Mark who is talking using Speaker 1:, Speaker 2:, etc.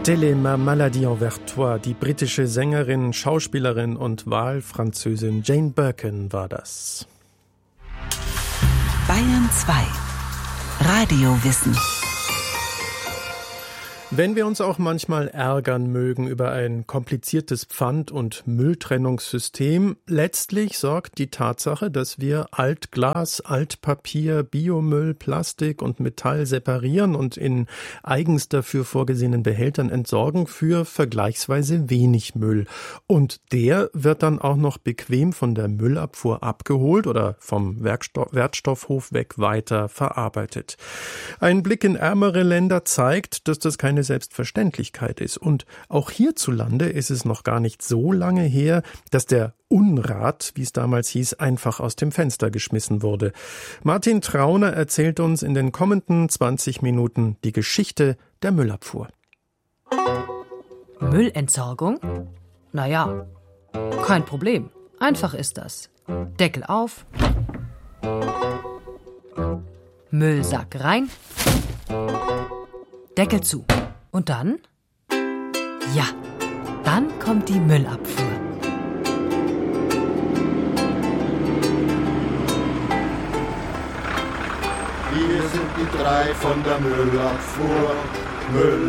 Speaker 1: Ma maladie envers toi, die britische Sängerin, Schauspielerin und Wahlfranzösin Jane Birkin war das.
Speaker 2: Bayern 2 Radiowissen.
Speaker 1: Wenn wir uns auch manchmal ärgern mögen über ein kompliziertes Pfand- und Mülltrennungssystem, letztlich sorgt die Tatsache, dass wir Altglas, Altpapier, Biomüll, Plastik und Metall separieren und in eigens dafür vorgesehenen Behältern entsorgen, für vergleichsweise wenig Müll. Und der wird dann auch noch bequem von der Müllabfuhr abgeholt oder vom Wertstoffhof weg weiter verarbeitet. Ein Blick in ärmere Länder zeigt, dass das keine Selbstverständlichkeit ist. Und auch hierzulande ist es noch gar nicht so lange her, dass der Unrat, wie es damals hieß, einfach aus dem Fenster geschmissen wurde. Martin Trauner erzählt uns in den kommenden 20 Minuten die Geschichte der Müllabfuhr.
Speaker 3: Müllentsorgung? Naja, kein Problem. Einfach ist das. Deckel auf, Müllsack rein, Deckel zu. Und dann? Ja, dann kommt die Müllabfuhr.
Speaker 4: Wir sind die drei von der Müllabfuhr.